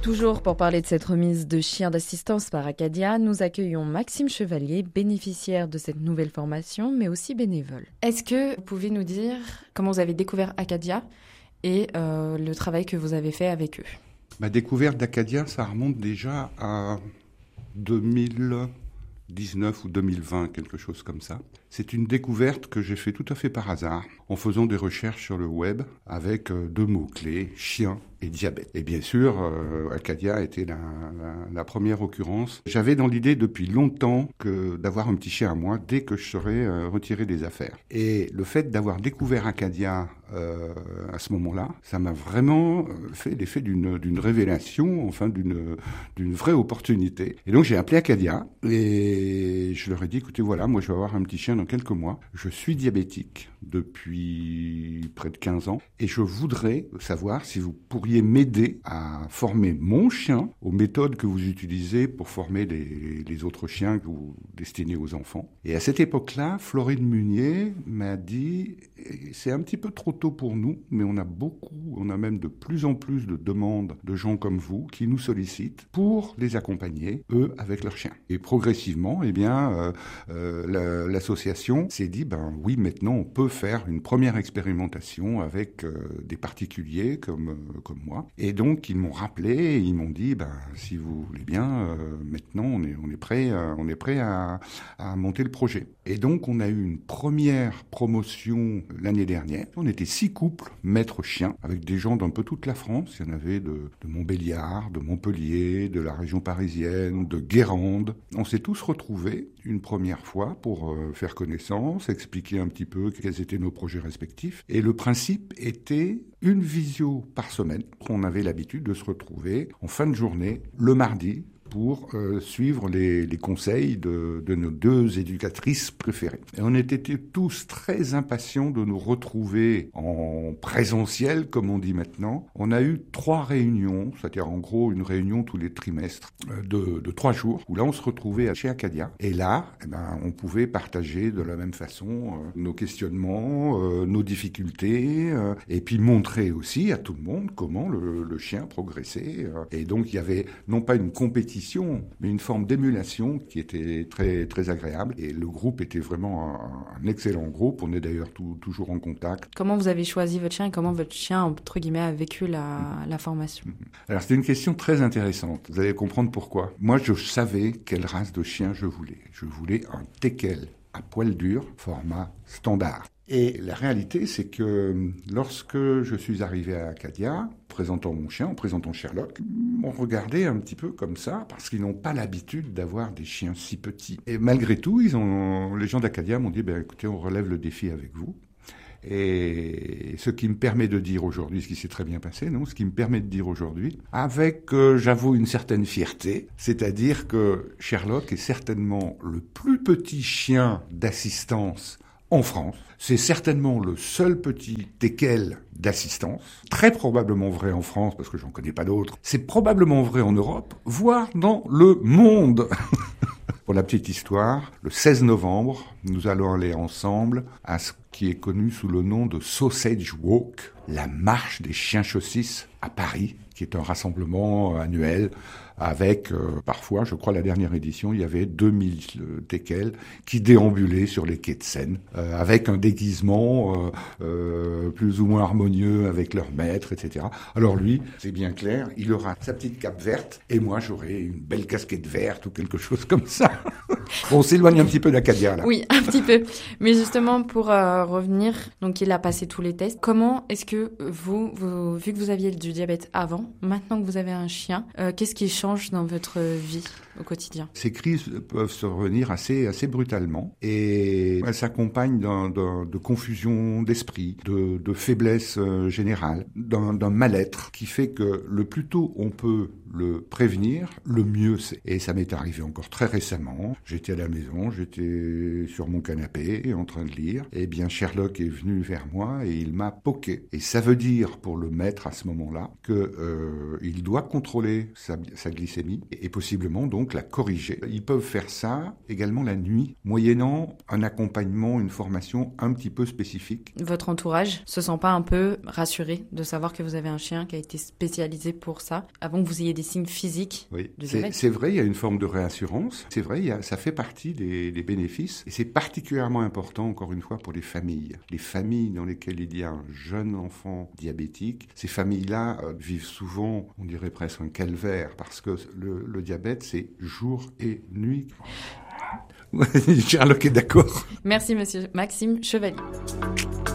Toujours pour parler de cette remise de chiens d'assistance par Acadia, nous accueillons Maxime Chevalier, bénéficiaire de cette nouvelle formation, mais aussi bénévole. Est-ce que vous pouvez nous dire comment vous avez découvert Acadia et le travail que vous avez fait avec eux? Ma découverte d'Acadia, ça remonte déjà à 2019 ou 2020, quelque chose comme ça. C'est une découverte que j'ai fait tout à fait par hasard, en faisant des recherches sur le web avec deux mots-clés, chien et diabète. Et bien sûr, Acadia était la première occurrence. J'avais dans l'idée depuis longtemps d'avoir un petit chien à moi dès que je serais retiré des affaires. Et le fait d'avoir découvert Acadia à ce moment-là, ça m'a vraiment fait l'effet d'une révélation, enfin d'une vraie opportunité. Et donc j'ai appelé Acadia et je leur ai dit, écoutez, voilà, moi je vais avoir un petit chien dans quelques mois. Je suis diabétique depuis près de 15 ans et je voudrais savoir si vous pourriez m'aider à former mon chien aux méthodes que vous utilisez pour former les autres chiens que vous destinez aux enfants. Et à cette époque-là, Florine Munier m'a dit, c'est un petit peu trop tôt pour nous, mais on a même de plus en plus de demandes de gens comme vous qui nous sollicitent pour les accompagner, eux, avec leurs chiens. Et progressivement, l'association s'est dit, oui, maintenant on peut faire une première expérimentation avec des particuliers comme moi. Et donc ils m'ont rappelé, et ils m'ont dit, si vous voulez bien, maintenant on est prêt à monter le projet. Et donc on a eu une première promotion l'année dernière. On était 6 couples maîtres-chiens avec des gens d'un peu toute la France. Il y en avait de Montbéliard, de Montpellier, de la région parisienne, de Guérande. On s'est tous retrouvés une première fois pour faire connaissance, expliquer un petit peu quels étaient nos projets respectifs. Et le principe était une visio par semaine. On avait l'habitude de se retrouver en fin de journée, le mardi, pour suivre les conseils de nos 2 éducatrices préférées. Et on était tous très impatients de nous retrouver en présentiel, comme on dit maintenant. On a eu 3 réunions, c'est-à-dire en gros une réunion tous les trimestres de 3 jours, où là on se retrouvait chez Acadia. Et là, on pouvait partager de la même façon nos questionnements, nos difficultés, et puis montrer aussi à tout le monde comment le chien progressait. Et donc il y avait non pas une compétition, mais une forme d'émulation qui était très, très agréable. Et le groupe était vraiment un excellent groupe. On est d'ailleurs toujours en contact. Comment vous avez choisi votre chien et comment votre chien, entre guillemets, a vécu la formation? Alors, c'est une question très intéressante. Vous allez comprendre pourquoi. Moi, je savais quelle race de chien je voulais. Je voulais un teckel à poil dur, format standard. Et la réalité, c'est que lorsque je suis arrivé à Acadia, présentant mon chien, en présentant Sherlock, on regardait un petit peu comme ça, parce qu'ils n'ont pas l'habitude d'avoir des chiens si petits. Et malgré tout, les gens d'Acadia m'ont dit, écoutez, on relève le défi avec vous. Et ce qui me permet de dire aujourd'hui, ce qui s'est très bien passé, ce qui me permet de dire aujourd'hui, avec, j'avoue, une certaine fierté, c'est-à-dire que Sherlock est certainement le plus petit chien d'assistance en France. C'est certainement le seul petit teckel d'assistance, très probablement vrai en France, parce que j'en connais pas d'autres. C'est probablement vrai en Europe, voire dans le monde. Pour la petite histoire, le 16 novembre, nous allons aller ensemble à ce qui est connu sous le nom de Sausage Walk, la marche des chiens chaussis à Paris, qui est un rassemblement annuel avec, parfois, je crois la dernière édition, il y avait 2000 teckels qui déambulaient sur les quais de Seine, avec un déguisement plus ou moins harmonieux avec leur maître, etc. Alors lui, c'est bien clair, il aura sa petite cape verte, et moi j'aurai une belle casquette verte ou quelque chose comme ça. On s'éloigne un petit peu d'Acadia, là. Oui, un petit peu. Mais justement, pour revenir, donc il a passé tous les tests. Comment est-ce que vous, vu que vous aviez du diabète avant, maintenant que vous avez un chien, qu'est-ce qui change dans votre vie au quotidien? Ces crises peuvent survenir assez brutalement et elles s'accompagnent de confusion d'esprit, de faiblesse générale, d'un mal-être qui fait que le plus tôt on peut le prévenir, le mieux c'est. Et ça m'est arrivé encore très récemment. J'ai J'étais à la maison, j'étais sur mon canapé en train de lire. Et bien Sherlock est venu vers moi et il m'a poké. Et ça veut dire pour le maître à ce moment-là que il doit contrôler sa glycémie et possiblement donc la corriger. Ils peuvent faire ça également la nuit, moyennant un accompagnement, une formation un petit peu spécifique. Votre entourage se sent pas un peu rassuré de savoir que vous avez un chien qui a été spécialisé pour ça, avant que vous ayez des signes physiques du diabète? C'est vrai, il y a une forme de réassurance. C'est vrai, ça fait partie des bénéfices. Et c'est particulièrement important, encore une fois, pour les familles. Les familles dans lesquelles il y a un jeune enfant diabétique, ces familles-là vivent souvent, on dirait presque un calvaire, parce que le diabète, c'est jour et nuit. Sherlock est d'accord. Merci, monsieur Maxime Chevalier.